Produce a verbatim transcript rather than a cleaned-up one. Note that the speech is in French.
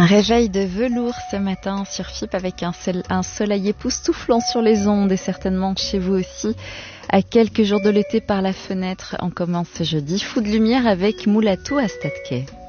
réveil de velours ce matin sur F I P avec un, sol- un soleil époustouflant sur les ondes et certainement chez vous aussi. À quelques jours de l'été par la fenêtre, on commence ce jeudi. Fou de lumière avec Moulatou à Stade Quai.